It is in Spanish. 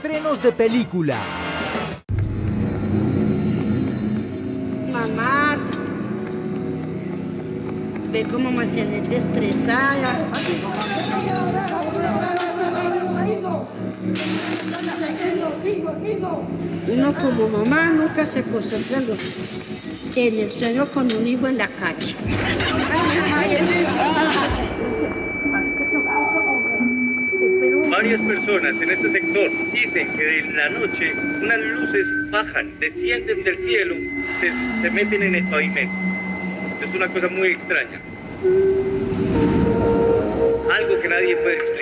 Estrenos de películas. Mamá, ve cómo mantenerte estresada. Uno como mamá nunca se concentra en el sueño con un hijo en la calle. Varias personas en este sector dicen que en la noche unas luces bajan, descienden del cielo, se meten en el pavimento. Es una cosa muy extraña. Algo que nadie puede explicar.